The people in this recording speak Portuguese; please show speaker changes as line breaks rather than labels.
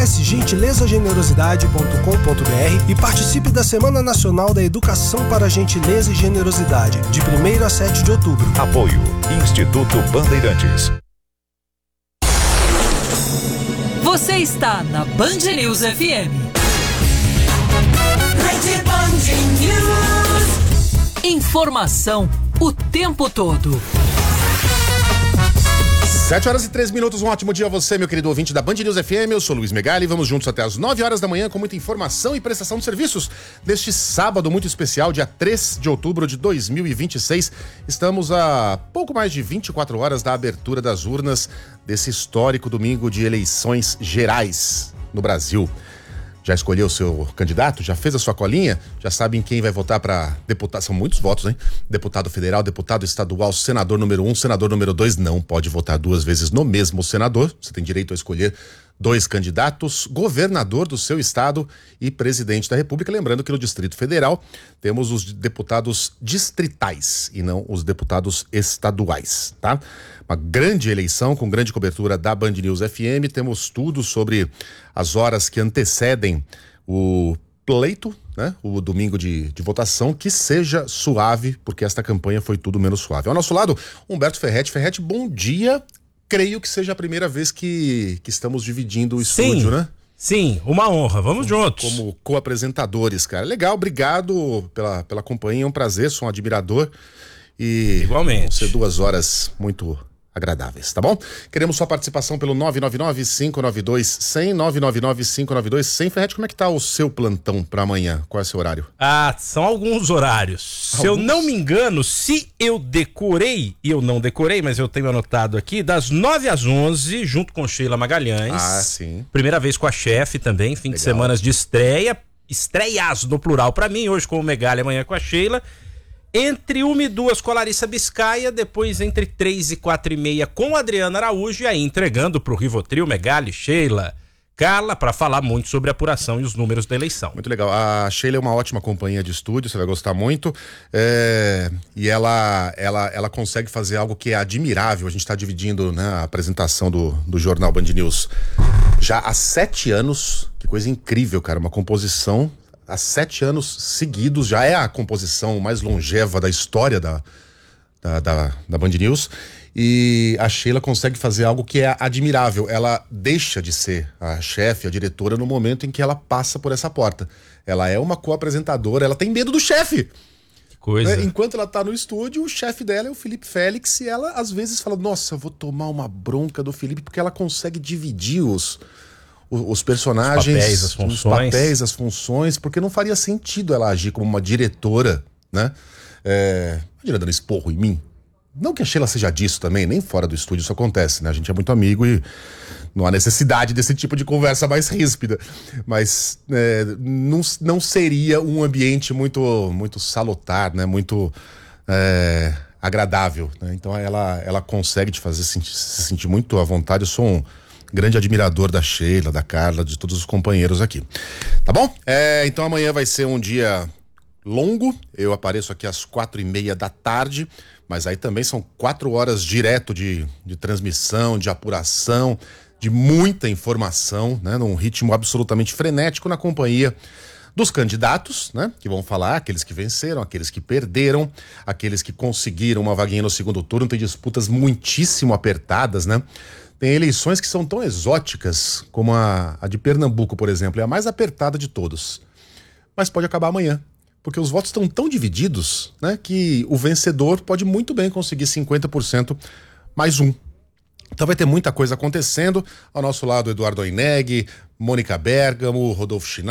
Acesse gentilezagenerosidade.com.br e participe da Semana Nacional da Educação para a Gentileza e Generosidade, de 1º a 7 de outubro.
Apoio Instituto Bandeirantes.
Você está na Band News FM.
Rede Band News.
Informação o tempo todo.
7h03, um ótimo dia a você, meu querido ouvinte da Band News FM. Eu sou Luiz Megali, vamos juntos até as 9 horas da manhã com muita informação e prestação de serviços deste sábado muito especial, dia 3 de outubro de 2026. Estamos a pouco mais de 24 horas da abertura das urnas desse histórico domingo de eleições gerais no Brasil. Já escolheu o seu candidato? Já fez a sua colinha? Já sabe em quem vai votar para deputado? São muitos votos, hein? Deputado federal, deputado estadual, senador número 1, senador número 2. Não pode votar duas vezes no mesmo senador. Você tem direito a escolher 2 candidatos, governador do seu estado e presidente da República. Lembrando que no Distrito Federal temos os deputados distritais e não os deputados estaduais, tá? Uma grande eleição com grande cobertura da Band News FM. Temos tudo sobre as horas que antecedem o pleito, né? O domingo de votação, que seja suave, porque esta campanha foi tudo menos suave. Ao nosso lado, Humberto Ferretti. Ferretti, bom dia. Creio que seja a primeira vez que estamos dividindo o estúdio, né?
Sim, uma honra. Vamos juntos.
Como co-apresentadores, cara. Legal, obrigado pela companhia. É um prazer, sou um admirador. E
igualmente.
Vão ser 2 horas muito agradáveis, tá bom? Queremos sua participação pelo 999-592-100, 999-592-100. Ferretti, como é que tá o seu plantão pra amanhã? Qual é o seu horário?
São alguns horários. Se eu não me engano, se eu decorei, e eu não decorei, mas eu tenho anotado aqui, das 9 às 11, junto com Sheila Magalhães.
Sim.
Primeira vez com a chefe também, fim de semanas de estreia. Estreias no plural pra mim, hoje com o Megali, amanhã com a Sheila. Entre 1 e 2 com a Larissa Biscaia, depois entre 3 e 4h30 com a Adriana Araújo, e aí entregando pro Rivotril, Megali, Sheila, Carla, para falar muito sobre a apuração e os números da eleição.
Muito legal. A Sheila é uma ótima companhia de estúdio, você vai gostar muito. E ela consegue fazer algo que é admirável. A gente está dividindo, né, a apresentação do Jornal Band News já há 7 anos. Que coisa incrível, cara. Uma composição há 7 anos seguidos, já é a composição mais longeva da história da Band News, e a Sheila consegue fazer algo que é admirável. Ela deixa de ser a chefe, a diretora, no momento em que ela passa por essa porta. Ela é uma co-apresentadora, ela tem medo do chefe.
Que coisa.
Enquanto ela tá no estúdio, o chefe dela é o Felipe Félix, e ela às vezes fala, nossa, eu vou tomar uma bronca do Felipe, porque ela consegue dividir os personagens, os papéis, as funções, porque não faria sentido ela agir como uma diretora, né? Imagina dando esporro em mim. Não que a Sheila seja disso também, nem fora do estúdio isso acontece, né? A gente é muito amigo e não há necessidade desse tipo de conversa mais ríspida. Mas não seria um ambiente muito salutar, né? Muito agradável, né? Então ela consegue te fazer se sentir muito à vontade. Eu sou um grande admirador da Sheila, da Carla, de todos os companheiros aqui. Tá bom? Então amanhã vai ser um dia longo. Eu apareço aqui às 4h30 da tarde, mas aí também são 4 horas direto de transmissão, de apuração, de muita informação, né? Num ritmo absolutamente frenético, na companhia dos candidatos, né? Que vão falar, aqueles que venceram, aqueles que perderam, aqueles que conseguiram uma vaguinha no segundo turno. Tem disputas muitíssimo apertadas, né? Tem eleições que são tão exóticas, como a de Pernambuco, por exemplo, é a mais apertada de todos. Mas pode acabar amanhã, porque os votos estão tão divididos, né, que o vencedor pode muito bem conseguir 50% mais um. Então vai ter muita coisa acontecendo. Ao nosso lado, Eduardo Oineg, Mônica Bergamo, Rodolfo Chinal,